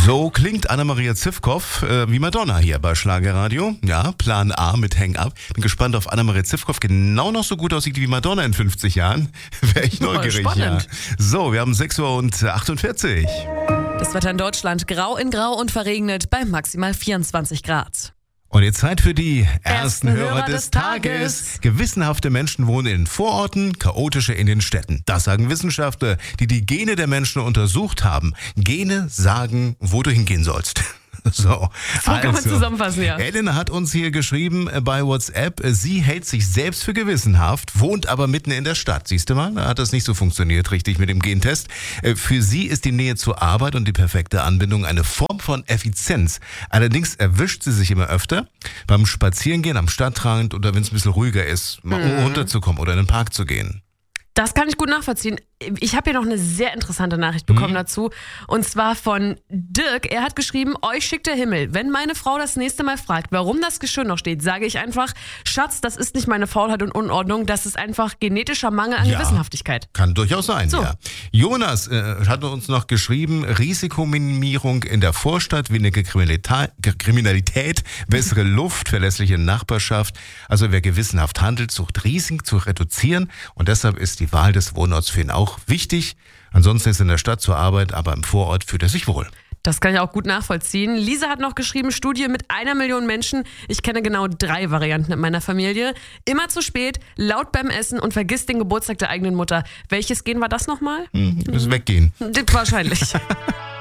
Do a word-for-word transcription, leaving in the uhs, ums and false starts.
So klingt Anna-Maria Zivkow äh, wie Madonna hier bei Schlagerradio. Ja, Plan A mit Hang Up. Bin gespannt, ob Anna-Maria Zivkow genau noch so gut aussieht wie Madonna in fünfzig Jahren. Wäre ich neugierig. Ja. So, wir haben sechs Uhr achtundvierzig. Das Wetter in Deutschland grau in grau und verregnet bei maximal vierundzwanzig Grad. Und jetzt Zeit für die ersten, Ersten Hörer, Hörer des des Tages. Tages. Gewissenhafte Menschen wohnen in den Vororten, chaotische in den Städten. Das sagen Wissenschaftler, die die Gene der Menschen untersucht haben. Gene sagen, wo du hingehen sollst. So, So kann man zusammenfassen, ja. Elena hat uns hier geschrieben äh, bei WhatsApp, äh, sie hält sich selbst für gewissenhaft, wohnt aber mitten in der Stadt. Siehst du mal, da hat das nicht so funktioniert richtig mit dem Gentest. Äh, für sie ist die Nähe zur Arbeit und die perfekte Anbindung eine Form von Effizienz. Allerdings erwischt sie sich immer öfter beim Spazierengehen am Stadtrand oder wenn es ein bisschen ruhiger ist, mal Mhm. runterzukommen oder in den Park zu gehen. Das kann ich gut nachvollziehen. Ich habe hier noch eine sehr interessante Nachricht bekommen Mhm. dazu. Und zwar von Dirk. Er hat geschrieben, euch schickt der Himmel. Wenn meine Frau das nächste Mal fragt, warum das Geschirr noch steht, sage ich einfach, Schatz, das ist nicht meine Faulheit und Unordnung, das ist einfach genetischer Mangel an Ja. Gewissenhaftigkeit. Kann durchaus sein, So. ja. Jonas äh, hat uns noch geschrieben, Risikominimierung in der Vorstadt, weniger Kriminalita- Kriminalität, bessere Luft, verlässliche Nachbarschaft. Also wer gewissenhaft handelt, sucht Risiken zu reduzieren und deshalb ist die Wahl des Wohnorts für ihn auch wichtig. Ansonsten ist er in der Stadt zur Arbeit, aber im Vorort fühlt er sich wohl. Das kann ich auch gut nachvollziehen. Lisa hat noch geschrieben, Studie mit einer Million Menschen. Ich kenne genau drei Varianten in meiner Familie. Immer zu spät, laut beim Essen und vergiss den Geburtstag der eigenen Mutter. Welches Gen war das nochmal? Hm, müssen weggehen. Wahrscheinlich.